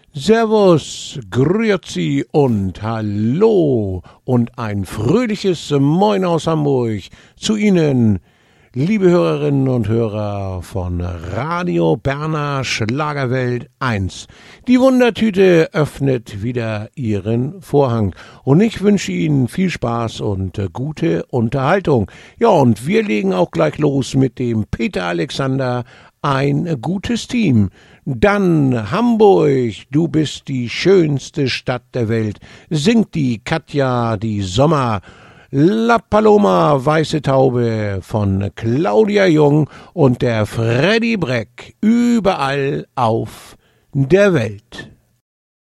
Servus, Grüezi und Hallo und ein fröhliches Moin aus Hamburg zu Ihnen, liebe Hörerinnen und Hörer von Radio Berner Schlagerwelt 1. Die Wundertüte öffnet wieder ihren Vorhang und ich wünsche Ihnen viel Spaß und gute Unterhaltung. Ja, und wir legen auch gleich los mit dem Peter Alexander, ein gutes Team. Dann Hamburg, du bist die schönste Stadt der Welt, singt die Katja, die Sommer. La Paloma, Weiße Taube von Claudia Jung und der Freddy Breck, überall auf der Welt.